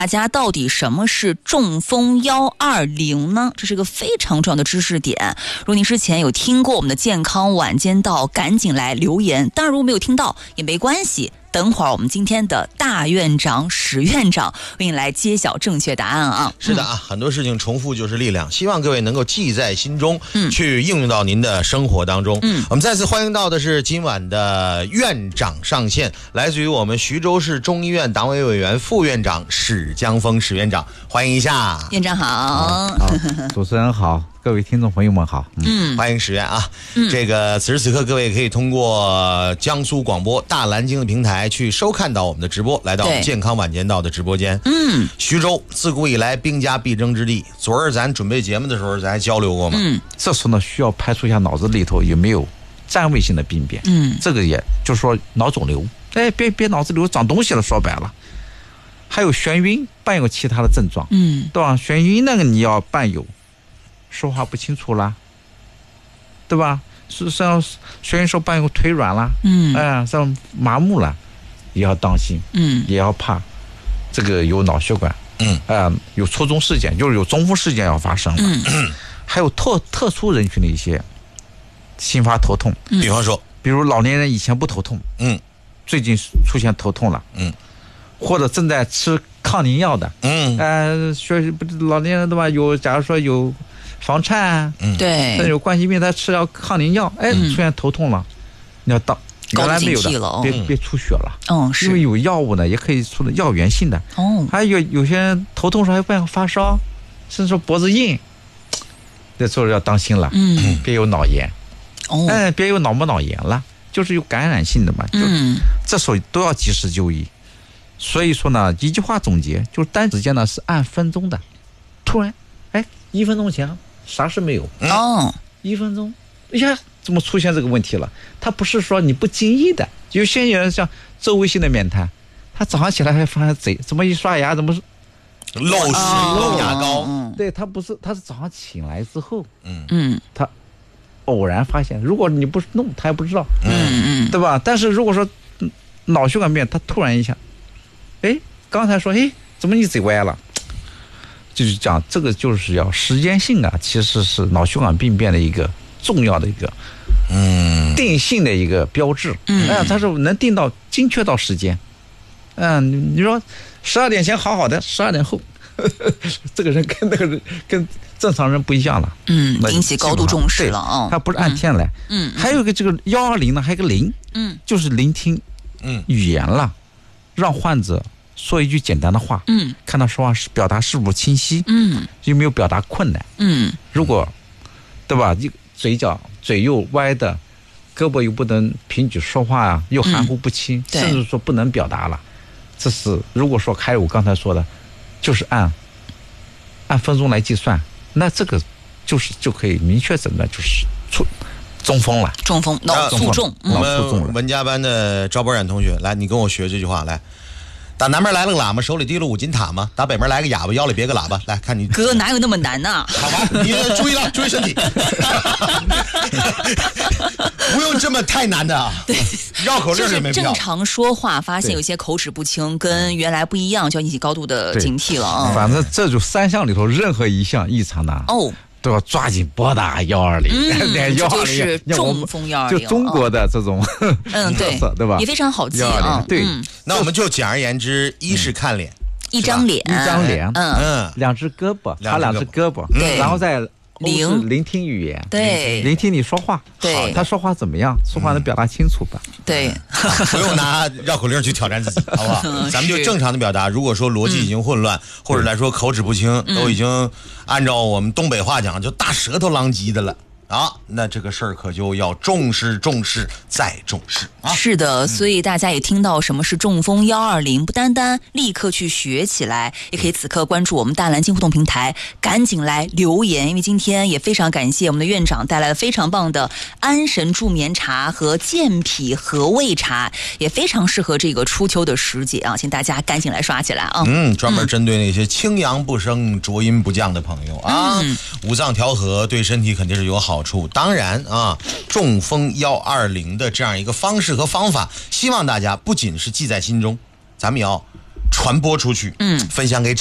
大家到底什么是中风120呢？这是个非常重要的知识点。如果您之前有听过我们的健康晚间到，赶紧来留言。当然，如果没有听到也没关系。等会儿我们今天的大院长史院长为你来揭晓正确答案啊！ 是的啊，很多事情重复就是力量，希望各位能够记在心中，去应用到您的生活当中。我们再次欢迎到的是今晚的院长上线，来自于我们徐州市中医院党委委员、副院长史江峰史院长，欢迎一下。 院长好。 主持人好，各位听众朋友们好。 欢迎史院啊。这个此时此刻各位可以通过江苏广播大蓝鲸的平台去收看到我们的直播，来到健康晚间到的直播间。徐州自古以来兵家必争之地，昨儿咱准备节目的时候咱还交流过嘛。 这时候呢需要排除一下脑子里头有没有占位性的病变。这个也就是说脑肿瘤，别脑子里头长东西了，说白了。还有眩晕，伴有其他的症状。对吧？眩晕那个你要伴有说话不清楚啦，对吧？是像眩晕时候伴有腿软啦，像麻木了，也要当心，也要怕这个有脑血管，有卒中事件，就是有中风事件要发生了。还有特殊人群的一些心发头痛，比如老年人以前不头痛，最近出现头痛了，或者正在吃抗凝药的，老年人对吧？假如说有房颤， 对， 但有冠心病，他吃了抗凝药，出现头痛了，你要原来没有的，别出血了，因为有药物呢，也可以出的药源性的，还有些人头痛时候还伴有发烧，甚至说脖子硬，这时候要当心了，别有脑炎，别有脑膜脑炎了，就是有感染性的嘛，这时候都要及时就医。所以说呢，一句话总结，就是单时间呢是按分钟的，突然1分钟前啥事没有，1分钟，怎么出现这个问题了？他不是说你不经意的，有些人像周围性的面瘫，他早上起来还发现嘴怎么一刷牙怎么漏水漏牙膏， 对，他不是，他是早上醒来之后，他偶然发现，如果你不弄他也不知道，对吧？但是如果说脑血管病，他突然一下，刚才说怎么你嘴歪了，就是讲这个就是要时间性啊，其实是脑血管病变的一个重要的一个定性的一个标志。它是能定到精确到时间。你说12点前好好的，12点后这个人跟那个人跟正常人不一样了。 引起高度重视了啊。 他不是按天来。还有一个这个120呢，还有个0，就是聆听语言了，让患者说一句简单的话，看他说话表达是否清晰，有没有表达困难，如果对吧，嘴又歪的，胳膊又不能平举说话啊，又含糊不清，甚至说不能表达了，这是如果说还有我刚才说的，就是按分钟来计算，那这个就可以明确诊断就是中风了， 脑卒中。 我们文家班的赵博冉同学，来，你跟我学这句话来。打南边来了个喇嘛，手里提了5斤塔嘛；打北边来个哑巴，腰里别个喇叭。来看你哥哪有那么难呢？ 好吧，你注意了，注意身体，不用这么太难的啊。 对， 绕口令是没必要。 正常说话发现有些口齿不清，跟原来不一样，就要引起高度的警惕了啊。 反正这就3项里头任何一项异常呢，都要抓紧拨打120， 这就是中风120， 就中国的这种对吧？ 也非常好记啊。 对， 那我们就简而言之，一是看脸， 一张脸 ，2只胳膊，插2只胳膊，然后再聆听语言， 对， 聆听你说话， 对， 他说话怎么样，说话能表达清楚吧？ 对， 不用拿绕口令去挑战自己，好不好？咱们就正常的表达。如果说逻辑已经混乱，或者来说口齿不清，都已经按照我们东北话讲，就大舌头狼藉的了。那这个事儿可就要重视再重视啊！ 是的，所以大家也听到什么是中风120，不单单立刻去学起来，也可以此刻关注我们大蓝鲸互动平台，赶紧来留言，因为今天也非常感谢我们的院长带来了非常棒的安神助眠茶和健脾和胃茶，也非常适合这个初秋的时节啊，请大家赶紧来刷起来啊！ 专门针对那些清阳不升、浊阴不降的朋友啊，五脏调和对身体肯定是有好处。当然啊，中风120的这样一个方式和方法，希望大家不仅是记在心中，咱们也要传播出去，分享给